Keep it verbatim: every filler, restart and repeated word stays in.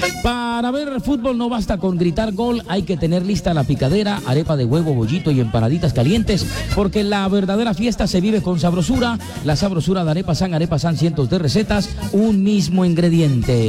Para ver fútbol no basta con gritar gol, hay que tener lista la picadera, arepa de huevo, bollito y empanaditas calientes, porque la verdadera fiesta se vive con sabrosura. La sabrosura de Arepa San, Arepa San, cientos de recetas, un mismo ingrediente.